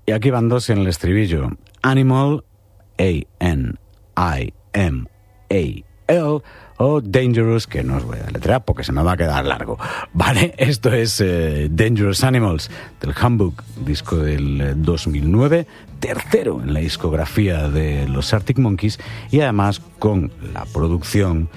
Y aquí van dos en el estribillo. Animal, A-N-I-M-A-L, o Dangerous, que no os voy a deletrear porque se me va a quedar largo. Vale, esto es Dangerous Animals, del Handbook, disco del 2009, tercero en la discografía de los Arctic Monkeys, y además con la producción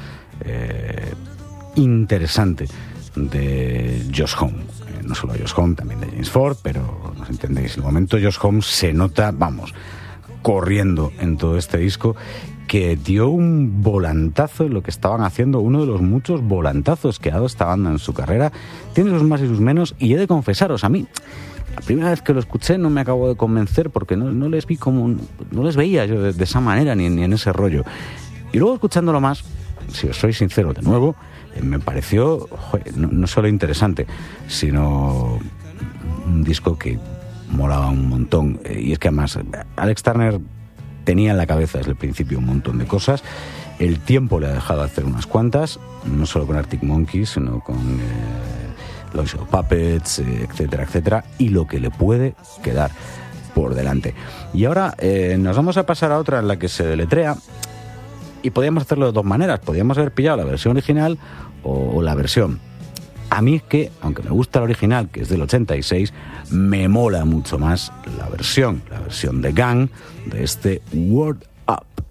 interesante de Josh Homme. No solo Josh Homme, también de James Ford, pero nos entendéis, en el momento Josh Homme se nota, vamos, corriendo en todo este disco, que dio un volantazo en lo que estaban haciendo, uno de los muchos volantazos que ha dado esta banda en su carrera. Tiene sus más y sus menos, y he de confesaros, a mí, la primera vez que lo escuché no me acabo de convencer porque no les vi como, no les veía yo de esa manera ni en ese rollo. Y luego escuchándolo más, si os soy sincero de nuevo, me pareció no solo interesante, sino un disco que molaba un montón. Y es que además Alex Turner tenía en la cabeza desde el principio un montón de cosas. El tiempo le ha dejado hacer unas cuantas, no solo con Arctic Monkeys, sino con los Shadow Puppets, etcétera, etcétera, y lo que le puede quedar por delante. Y ahora nos vamos a pasar a otra en la que se deletrea, y podíamos hacerlo de dos maneras. Podíamos haber pillado la versión original o la versión. A mí es que, aunque me gusta la original, que es del 86, me mola mucho más la versión de Gang de este Word Up.